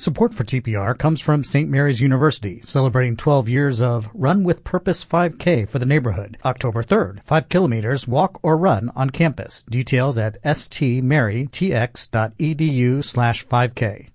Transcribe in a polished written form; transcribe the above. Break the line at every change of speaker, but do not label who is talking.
Support for TPR comes from St. Mary's University, celebrating 12 years of Run with Purpose 5K for the neighborhood. October 3rd, 5 kilometers, walk or run on campus. Details at stmarytx.edu/5K.